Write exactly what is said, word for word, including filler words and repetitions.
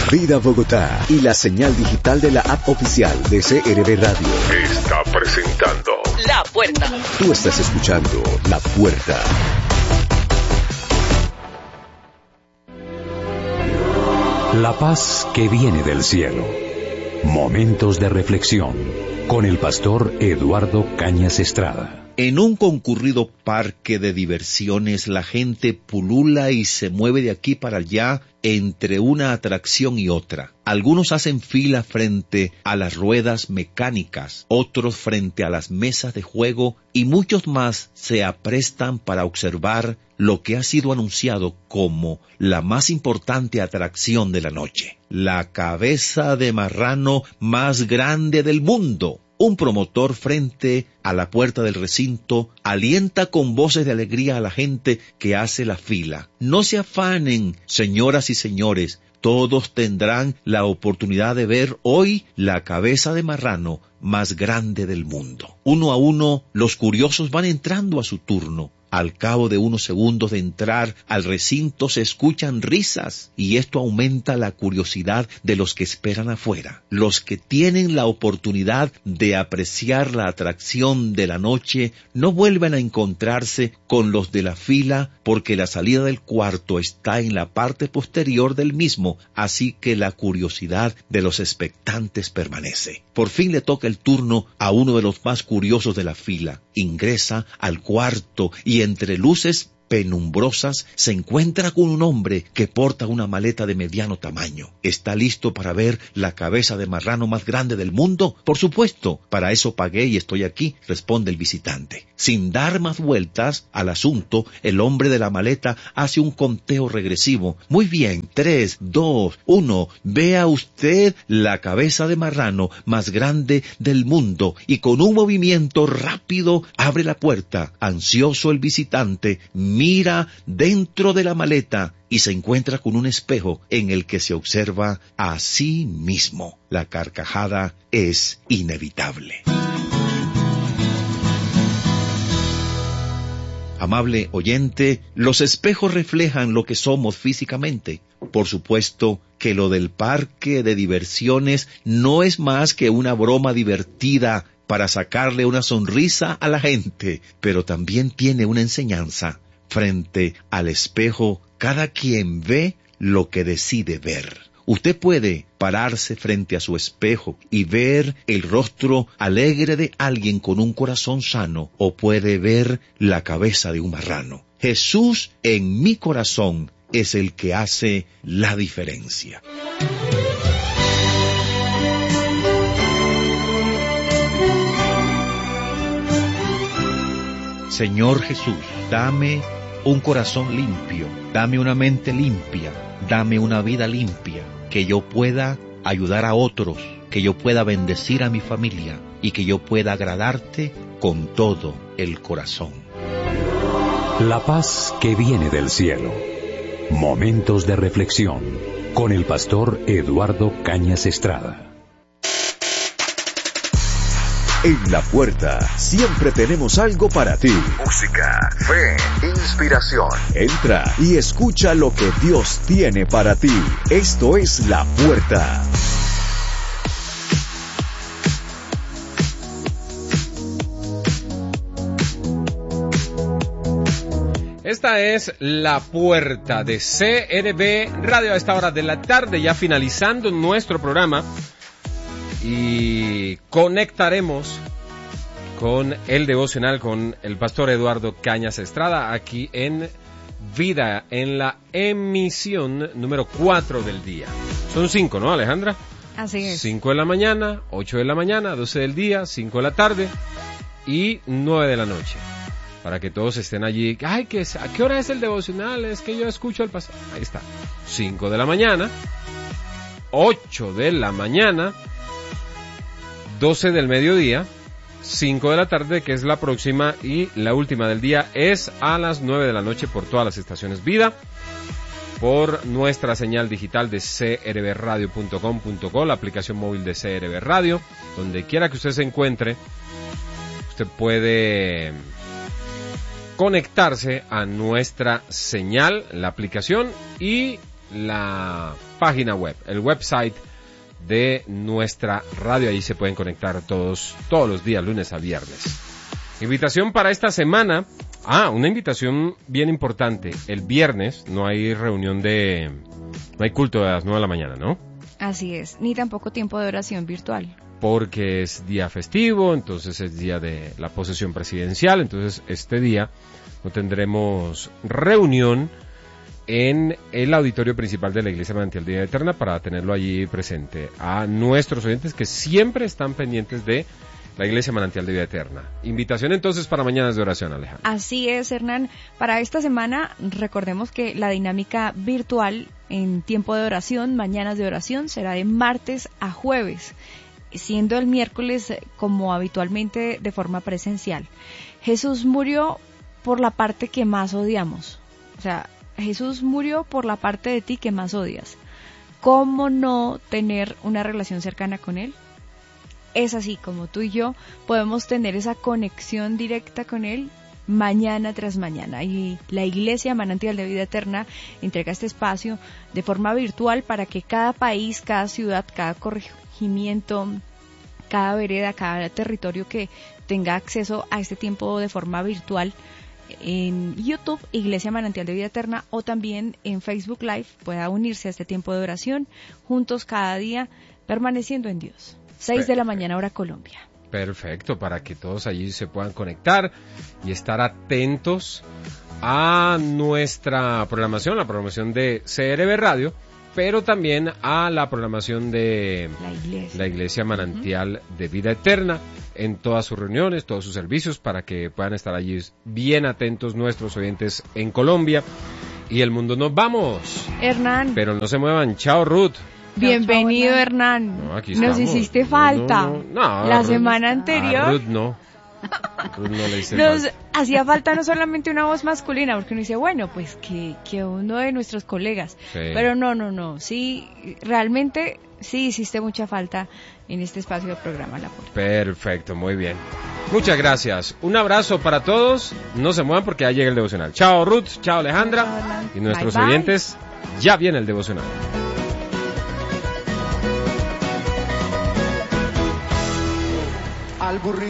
Vida Bogotá y la señal digital de la app oficial de C R V Radio está presentando La Puerta. Tú estás escuchando La Puerta. La paz que viene del cielo. Momentos de reflexión con el pastor Eduardo Cañas Estrada. En un concurrido parque de diversiones, la gente pulula y se mueve de aquí para allá entre una atracción y otra. Algunos hacen fila frente a las ruedas mecánicas, otros frente a las mesas de juego y muchos más se aprestan para observar lo que ha sido anunciado como la más importante atracción de la noche, la cabeza de marrano más grande del mundo. Un promotor frente a la puerta del recinto alienta con voces de alegría a la gente que hace la fila. No se afanen, señoras y señores, todos tendrán la oportunidad de ver hoy la cabeza de marrano más grande del mundo. Uno a uno, los curiosos van entrando a su turno. Al cabo de unos segundos de entrar al recinto se escuchan risas y esto aumenta la curiosidad de los que esperan afuera. Los que tienen la oportunidad de apreciar la atracción de la noche no vuelven a encontrarse con los de la fila porque la salida del cuarto está en la parte posterior del mismo, así que la curiosidad de los expectantes permanece. Por fin le toca el turno a uno de los más curiosos de la fila. Ingresa al cuarto y entre luces penumbrosas se encuentra con un hombre que porta una maleta de mediano tamaño. ¿Está listo para ver la cabeza de marrano más grande del mundo? Por supuesto, para eso pagué y estoy aquí, responde el visitante. Sin dar más vueltas al asunto, el hombre de la maleta hace un conteo regresivo. Muy bien, tres, dos, uno, vea usted la cabeza de marrano más grande del mundo y con un movimiento rápido abre la puerta. Ansioso el visitante mira dentro de la maleta y se encuentra con un espejo en el que se observa a sí mismo. La carcajada es inevitable. Amable oyente, los espejos reflejan lo que somos físicamente. Por supuesto que lo del parque de diversiones no es más que una broma divertida para sacarle una sonrisa a la gente, pero también tiene una enseñanza. Frente al espejo, cada quien ve lo que decide ver. Usted puede pararse frente a su espejo y ver el rostro alegre de alguien con un corazón sano, o puede ver la cabeza de un marrano. Jesús en mi corazón es el que hace la diferencia. Señor Jesús, dame un corazón limpio, dame una mente limpia, dame una vida limpia, que yo pueda ayudar a otros, que yo pueda bendecir a mi familia y que yo pueda agradarte con todo el corazón. La paz que viene del cielo. Momentos de reflexión con el pastor Eduardo Cañas Estrada. En La Puerta siempre tenemos algo para ti. música, fe, inspiración. Entra y escucha lo que Dios tiene para ti. Esto es La Puerta. Esta es La Puerta de C R V Radio a esta hora de la tarde, ya finalizando nuestro programa. Y conectaremos con el devocional con el pastor Eduardo Cañas Estrada aquí en Vida, en la emisión número cuatro del día. Son cinco, ¿no, Alejandra? Así es. Cinco de la mañana, ocho de la mañana, doce del día, cinco de la tarde y nueve de la noche. Para que todos estén allí. Ay, ¿qué es? ¿A qué hora es el devocional? Es que yo escucho el pastor. Ahí está. Cinco de la mañana, ocho de la mañana, doce del mediodía, cinco de la tarde, que es la próxima, y la última del día es a las nueve de la noche por todas las estaciones Vida, por nuestra señal digital de c r v radio punto com punto co, la aplicación móvil de C R V Radio, donde quiera que usted se encuentre, usted puede conectarse a nuestra señal, la aplicación, y la página web, el website de nuestra radio. Ahí se pueden conectar todos, todos los días, lunes a viernes. Invitación para esta semana. Ah, una invitación bien importante. El viernes no hay reunión de... no hay culto a las nueve de la mañana, ¿no? Así es, ni tampoco tiempo de oración virtual. Porque es día festivo, entonces es día de la posesión presidencial, entonces este día no tendremos reunión en el auditorio principal de la Iglesia Manantial de Vida Eterna para tenerlo allí presente a nuestros oyentes que siempre están pendientes de la Iglesia Manantial de Vida Eterna. Invitación entonces para mañanas de oración, Alejandra. Así es, Hernán. Para esta semana, recordemos que la dinámica virtual en tiempo de oración, mañanas de oración, será de martes a jueves, siendo el miércoles como habitualmente de forma presencial. Jesús murió por la parte que más odiamos. O sea, Jesús murió por la parte de ti que más odias. ¿Cómo no tener una relación cercana con Él? Es así como tú y yo podemos tener esa conexión directa con Él mañana tras mañana. Y la Iglesia Manantial de Vida Eterna entrega este espacio de forma virtual para que cada país, cada ciudad, cada corregimiento, cada vereda, cada territorio que tenga acceso a este tiempo de forma virtual en YouTube, Iglesia Manantial de Vida Eterna, o también en Facebook Live, pueda unirse a este tiempo de oración juntos cada día, permaneciendo en Dios. seis de la mañana hora Colombia. Perfecto, para que todos allí se puedan conectar y estar atentos a nuestra programación, la programación de C R B Radio, pero también a la programación de la Iglesia, la Iglesia Manantial uh-huh. de Vida Eterna, en todas sus reuniones, todos sus servicios, para que puedan estar allí bien atentos nuestros oyentes en Colombia y el mundo. Nos vamos, Hernán, pero no se muevan. Chao, Ruth. Bienvenido, Hernán. No, aquí Nos estamos. hiciste falta. No, no, no, la Ruth, semana anterior. A Ruth no. Ruth no le hice Nos falta. hacía falta no solamente una voz masculina, porque uno dice, bueno, pues que, que uno de nuestros colegas. Sí. Pero no, no, no. Sí, realmente sí hiciste mucha falta en este espacio de programa La Puerta. Perfecto, muy bien. Muchas gracias. Un abrazo para todos. No se muevan porque ya llega el devocional. Chao, Ruth. Chao, Alejandra. Chao, y nuestros bye, bye. oyentes, ya viene el devocional. Al burrito.